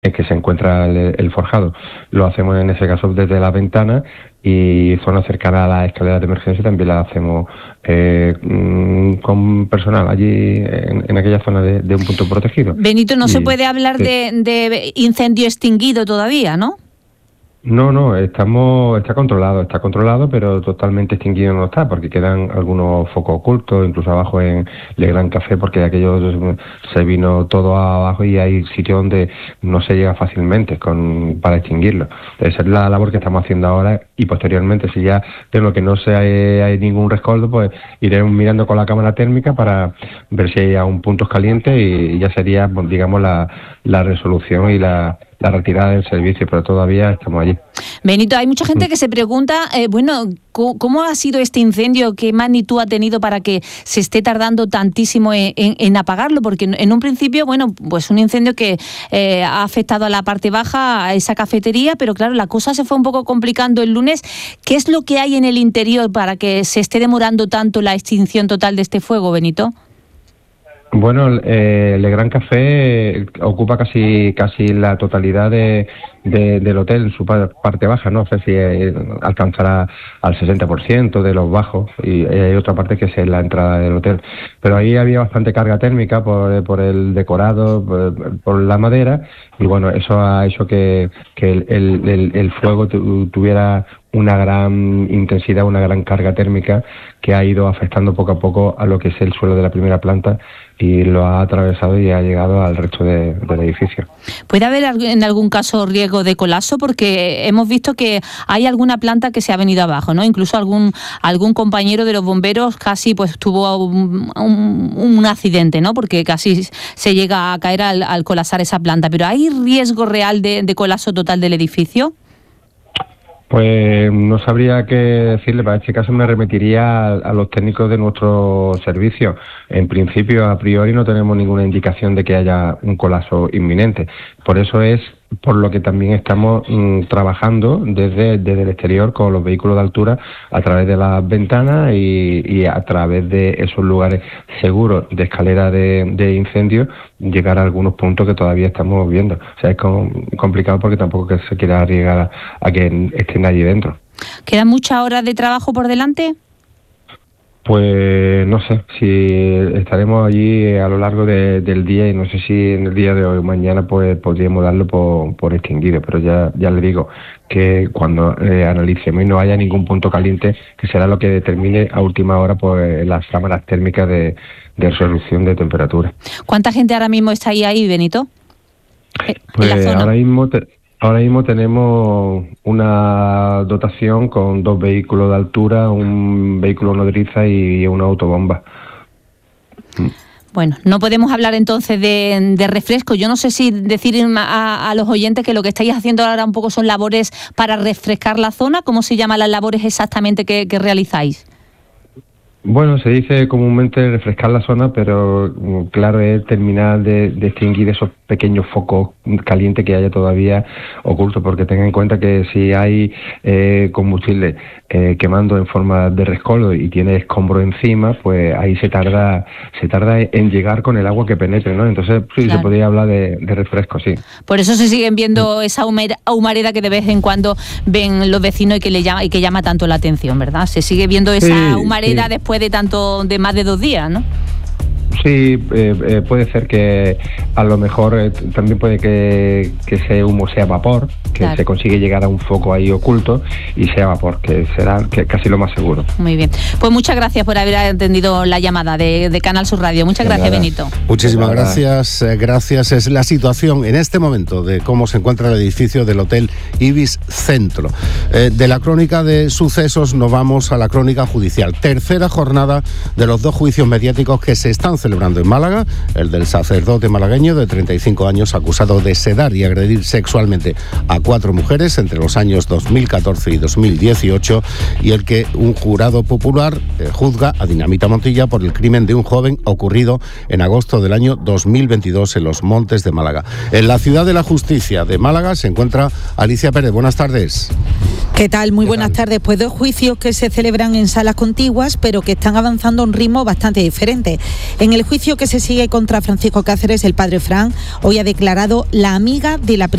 que se encuentra el forjado. Lo hacemos en ese caso desde la ventana, y zona cercana a las escaleras de emergencia también la hacemos con personal allí en aquella zona de un punto protegido. Benito, no se puede hablar de incendio extinguido todavía, ¿no? No, está controlado, pero totalmente extinguido no está, porque quedan algunos focos ocultos, incluso abajo en Le Gran Café, porque aquello se vino todo abajo y hay sitios donde no se llega fácilmente para extinguirlo. Esa es la labor que estamos haciendo ahora, y posteriormente, si ya vemos que no hay ningún rescoldo, pues iremos mirando con la cámara térmica para ver si hay aún puntos calientes, y ya sería, digamos, la resolución y la retirada del servicio, pero todavía estamos allí. Benito, hay mucha gente que se pregunta, ¿cómo ha sido este incendio? ¿Qué magnitud ha tenido para que se esté tardando tantísimo en apagarlo? Porque en un principio, pues un incendio que ha afectado a la parte baja, a esa cafetería, pero claro, la cosa se fue un poco complicando el lunes. ¿Qué es lo que hay en el interior para que se esté demorando tanto la extinción total de este fuego, Benito? Bueno, Le Gran Café ocupa casi la totalidad del hotel en su parte baja, no sé si alcanzará al 60% de los bajos, y hay otra parte que es la entrada del hotel. Pero ahí había bastante carga térmica por el decorado, por la madera, y bueno, eso ha hecho que el fuego tuviera una gran intensidad, una gran carga térmica, que ha ido afectando poco a poco a lo que es el suelo de la primera planta, y lo ha atravesado y ha llegado al resto del edificio. ¿Puede haber en algún caso riesgo de colapso? Porque hemos visto que hay alguna planta que se ha venido abajo, ¿no? Incluso algún compañero de los bomberos casi pues tuvo un accidente, ¿no? Porque casi se llega a caer al colapsar esa planta. ¿Pero hay riesgo real de colapso total del edificio? Pues no sabría qué decirle. Para este caso me remitiría a los técnicos de nuestro servicio. En principio, a priori, no tenemos ninguna indicación de que haya un colapso inminente. Por eso es por lo que también estamos trabajando desde el exterior con los vehículos de altura, a través de las ventanas y a través de esos lugares seguros de escalera de incendio, llegar a algunos puntos que todavía estamos viendo. O sea, es complicado porque tampoco que se quiera arriesgar a que estén allí dentro. ¿Quedan muchas horas de trabajo por delante? Pues no sé si estaremos allí a lo largo del día, y no sé si en el día de hoy o mañana pues podríamos darlo por extinguido, pero ya le digo que cuando analicemos y no haya ningún punto caliente, que será lo que determine a última hora pues las cámaras térmicas de resolución de temperatura. ¿Cuánta gente ahora mismo está ahí, Benito? Pues ahora mismo tenemos una dotación con 2 vehículos de altura, un vehículo nodriza y una autobomba. Bueno, no podemos hablar entonces de refresco. Yo no sé si decir a los oyentes que lo que estáis haciendo ahora un poco son labores para refrescar la zona. ¿Cómo se llaman las labores exactamente que realizáis? Bueno, se dice comúnmente refrescar la zona, pero claro, es terminar de extinguir esos pequeños focos calientes que haya todavía ocultos, porque tengan en cuenta que si hay combustible quemando en forma de rescoldo y tiene escombro encima, pues ahí se tarda en llegar con el agua que penetre, ¿no? Entonces sí, claro, se podría hablar de refresco, sí. Por eso se siguen viendo esa humareda que de vez en cuando ven los vecinos y que llama tanto la atención, ¿verdad? Se sigue viendo esa humareda después de más de 2 días, ¿no? Sí, puede ser que a lo mejor también puede que ese humo sea vapor, que claro, se consigue llegar a un foco ahí oculto y sea vapor, que será casi lo más seguro. Muy bien. Pues muchas gracias por haber atendido la llamada de Canal Sur Radio. Muchas gracias, Benito. Muchísimas gracias. Gracias. Es la situación en este momento de cómo se encuentra el edificio del Hotel Ibis Centro. De la crónica de sucesos nos vamos a la crónica judicial. Tercera jornada de los 2 juicios mediáticos que se están celebrando en Málaga, el del sacerdote malagueño de 35 años acusado de sedar y agredir sexualmente a 4 mujeres entre los años 2014 y 2018, y el que un jurado popular juzga a Dinamita Montilla por el crimen de un joven ocurrido en agosto del año 2022 en los Montes de Málaga. En la Ciudad de la Justicia de Málaga se encuentra Alicia Pérez. Buenas tardes. ¿Qué tal? Muy buenas tardes. Pues 2 juicios que se celebran en salas contiguas, pero que están avanzando a un ritmo bastante diferente. En el juicio que se sigue contra Francisco Cáceres, el padre Fran hoy ha declarado la amiga de la